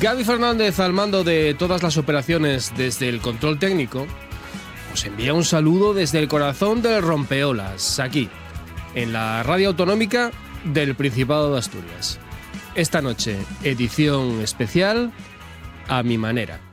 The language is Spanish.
Gaby Fernández, al mando de todas las operaciones desde el control técnico, os envía un saludo desde el corazón del rompeolas, aquí, en la radio autonómica del Principado de Asturias. Esta noche, edición especial A Mi Manera.